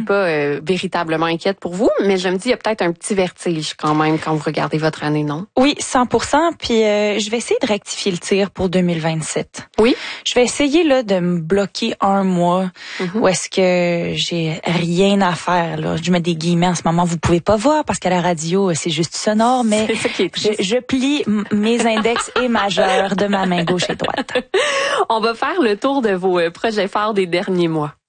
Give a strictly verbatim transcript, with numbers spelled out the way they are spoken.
pas euh, véritablement inquiète pour vous, mais je me dis, il y a peut-être un petit vertige quand même quand vous regardez votre année, non? Oui, cent pour cent. Puis euh, je vais essayer de rectifier le tir pour deux mille vingt-sept. Oui? Je vais essayer là de me bloquer un mois Mm-hmm. où est-ce que j'ai rien à faire. Là. Je mets des guillemets en ce moment. Vous pouvez pas voir parce qu'à la radio, c'est juste sonore, mais c'est ça qui est je, je plie m- mes index et majeurs de ma main gauche et droite. On va faire le tour de vos euh, projets phares des derniers mois.